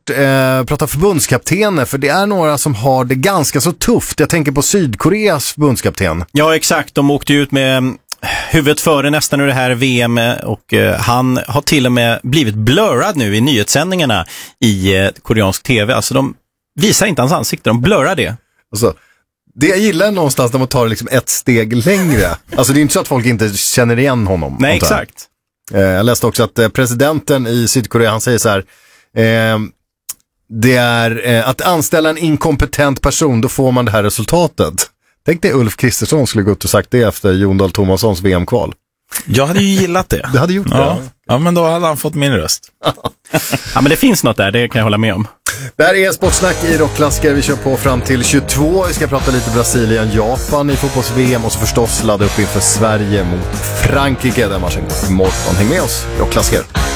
prata förbundskaptener, för det är några som har det ganska så tufft. Jag tänker på Sydkoreas förbundskapten. Ja, exakt. De åkte ut med huvudet före nästan ur det här VM och han har till och med blivit blurrad nu i nyhetssändningarna i koreansk tv. Alltså de visar inte hans ansikte, de blurrar det. Alltså, det jag gillar någonstans när man tar det liksom ett steg längre. Alltså det är inte så att folk inte känner igen honom. Nej, exakt. Jag läste också att presidenten i Sydkorea, han säger så här, det är att anställa en inkompetent person, då får man det här resultatet. Tänk dig Ulf Kristersson skulle gå ut och sagt det efter Jon Dahl Tomassons VM-kval. Jag hade ju gillat det. Du hade gjort det? Ja, men då hade han fått min röst. Ja, men det finns något där, det kan jag hålla med om. Det här är Sportsnack i Rockklassiker. Vi kör på fram till 22. Vi ska prata lite Brasilien, Japan i fotbolls-VM och så förstås ladda upp inför Sverige mot Frankrike. Den matchen går imorgon. Häng med oss, Rockklassiker.